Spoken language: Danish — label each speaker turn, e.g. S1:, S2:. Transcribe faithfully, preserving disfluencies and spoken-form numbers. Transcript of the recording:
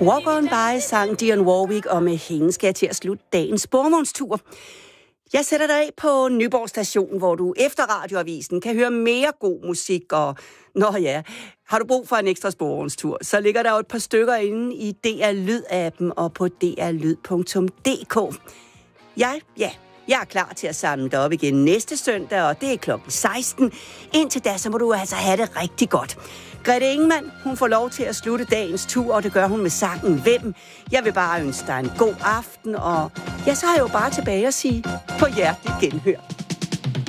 S1: Walk On By sang Dionne Warwick, og med hende skal jeg til at slutte dagens sporvognstur. Jeg sætter dig af på Nyborg Station, hvor du efter radioavisen kan høre mere god musik. Og nå ja, har du brug for en ekstra sporvognstur, så ligger der jo et par stykker inde i D R Lyd-appen og på d r lyd punktum d k. Jeg, ja, jeg er klar til at samle dig op igen næste søndag, og det er klokken seksten. Indtil da, så må du altså have det rigtig godt. Grete Ingemann, hun får lov til at slutte dagens tur, og det gør hun med sangen Hvem. Jeg vil bare ønske dig en god aften, og jeg så er jo bare tilbage at sige på hjertelig genhør.